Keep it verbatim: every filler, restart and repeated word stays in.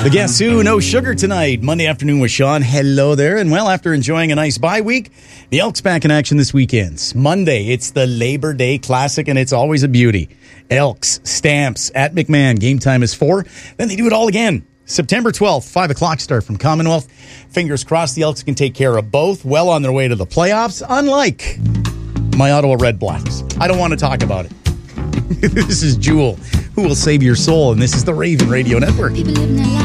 The Guess Who, no sugar tonight. Monday afternoon with Sean. Hello there. And well, after enjoying a nice bye week, the Elks back in action this weekend. Monday, it's the Labor Day Classic, and it's always a beauty. Elks, Stamps at McMahon. Game time is four. Then they do it all again. September twelfth, five o'clock start from Commonwealth. Fingers crossed the Elks can take care of both. Well on their way to the playoffs, unlike my Ottawa Red Blacks. I don't want to talk about it. This is Jewel, who will save your soul, and this is the Raven Radio Network.